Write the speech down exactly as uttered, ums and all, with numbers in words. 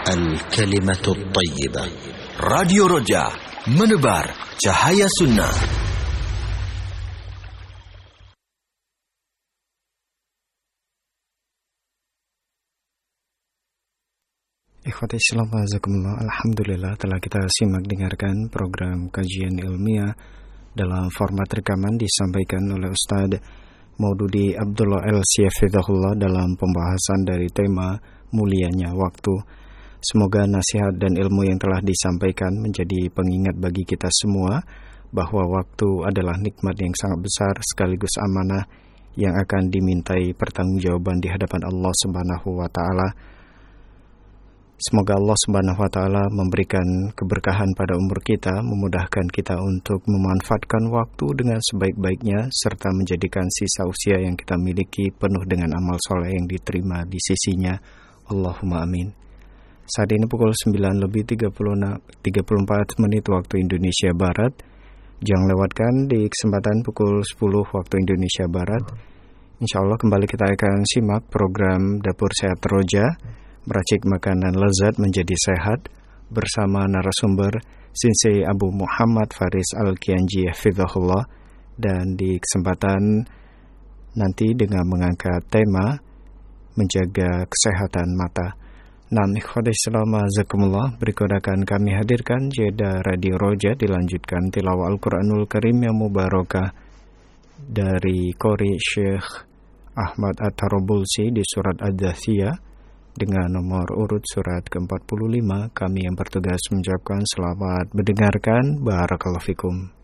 الكلمة الطيبة. راديو رجاء menebar cahaya sunnah. Ikhwati Islam wazakumullah, alhamdulillah telah kita simak dengarkan program kajian ilmiah dalam format rekaman disampaikan oleh Ustadz Maududi Abdullah El-Syafidahullah dalam pembahasan dari tema mulianya waktu. Semoga nasihat dan ilmu yang telah disampaikan menjadi pengingat bagi kita semua bahwa waktu adalah nikmat yang sangat besar sekaligus amanah yang akan dimintai pertanggungjawaban di hadapan Allah Subhanahu wa taala. Semoga Allah Subhanahu wa taala memberikan keberkahan pada umur kita, memudahkan kita untuk memanfaatkan waktu dengan sebaik-baiknya serta menjadikan sisa usia yang kita miliki penuh dengan amal soleh yang diterima di sisinya. Allahumma amin. Saat ini pukul sembilan lebih tiga puluh empat menit waktu Indonesia Barat. Jangan lewatkan di kesempatan pukul sepuluh waktu Indonesia Barat. Insya Allah kembali kita akan simak program Dapur Sehat Roja, meracik makanan lezat menjadi sehat, bersama narasumber Sensei Abu Muhammad Faris Al-Kianji Hafizahullah. Dan di kesempatan nanti dengan mengangkat tema menjaga kesehatan mata. Nah, ikhwati Islam azakumullah, berikut akan kami hadirkan jeda Radio Roja, dilanjutkan tilawah Al-Quranul Karim yang mubarakah dari Qori Syekh Ahmad At-Tarabulsi di surat Ad-Dathiyah dengan nomor urut surat ke empat puluh lima. Kami yang bertugas mengucapkan selamat mendengarkan. Barakallahu fikum.